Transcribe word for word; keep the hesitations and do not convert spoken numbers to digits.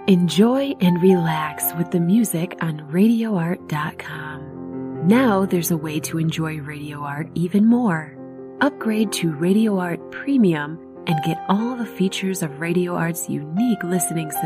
Enjoy and relax with the music on radio art dot com. Now there's a way to enjoy Radio Art even more. Upgrade to Radio Art Premium and get all the features of Radio Art's unique listening system.